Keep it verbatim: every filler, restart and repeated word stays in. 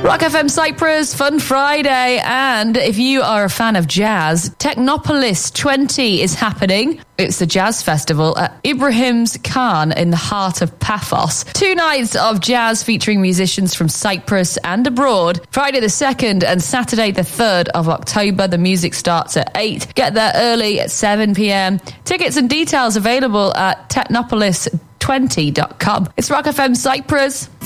Rock F M Cyprus, Fun Friday, and if you are a fan of jazz, Technopolis twenty is happening. It's the jazz festival at Ibrahim's Khan in the heart of Paphos. Two nights of jazz featuring musicians from Cyprus and abroad. Friday the second and Saturday the third of October. The music starts at eight. Get there early at seven p.m. Tickets and details available at technopolis twenty dot com. It's Rock F M Cyprus.